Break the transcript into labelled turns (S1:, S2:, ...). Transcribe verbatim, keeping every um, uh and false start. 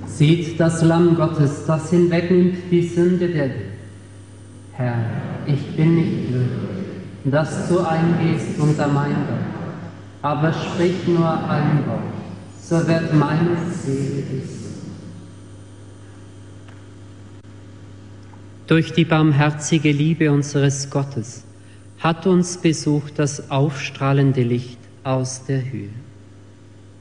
S1: Sieht das Lamm Gottes, das hinwegnimmt die Sünde der Welt. Herr, ich bin nicht würdig, dass du eingehst unter mein Dach, aber sprich nur ein Wort, so wird meine Seele gesund. Durch die barmherzige Liebe unseres Gottes hat uns besucht das aufstrahlende Licht aus der Höhe.